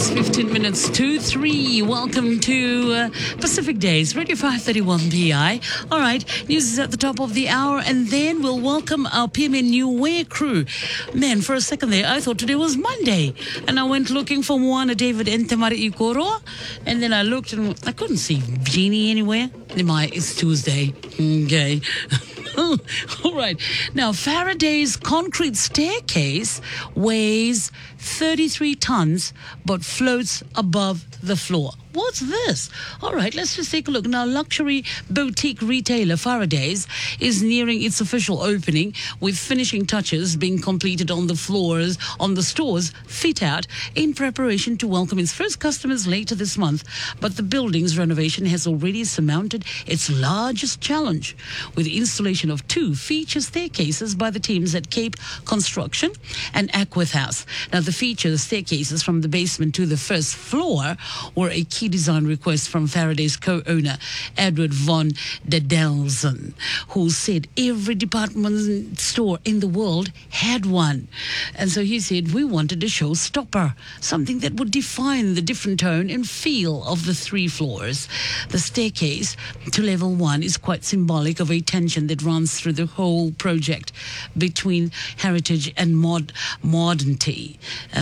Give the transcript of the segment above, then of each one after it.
It's 15 minutes to 3. Welcome to Pacific Days, Radio 531 PI. All right, news is at the top of the hour, and then we'll welcome our PMN New Way crew. Man, for a second there, I thought today was Monday, and I went looking for Moana David and Temari Ikoro, and then I looked and I couldn't see Jeannie anywhere. It's Tuesday. Okay. All right. Now, Faraday's concrete staircase weighs 33 tons but floats above the floor. What's this? All right, let's just take a look. Now, luxury boutique retailer Faraday's is nearing its official opening, with finishing touches being completed on the store's fit out in preparation to welcome its first customers later this month. But the building's renovation has already surmounted its largest challenge, with the installation of 2 feature staircases by the teams at Cape Construction and Aquith House. Now, the feature staircases from the basement to the first floor were a key design request from Faraday's co-owner, Edward von Dedelzen, who said every department store in the world had one. And so he said, we wanted a showstopper, something that would define the different tone and feel of the 3 floors. The staircase to level 1 is quite symbolic of a tension that runs through the whole project between heritage and modernity.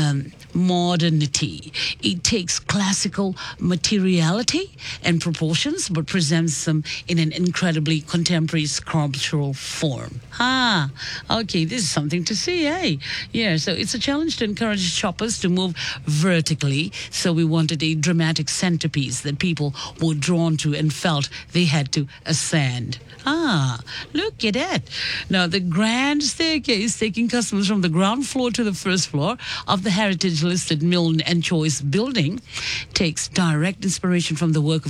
It takes classical materiality and proportions, but presents them in an incredibly contemporary sculptural form. Okay, this is something to see, eh? Yeah, so it's a challenge to encourage shoppers to move vertically, so we wanted a dramatic centerpiece that people were drawn to and felt they had to ascend. Look at that. Now, the grand staircase taking customers from the ground floor to the first floor of the heritage-listed Milne and Choice building takes direct inspiration from the work of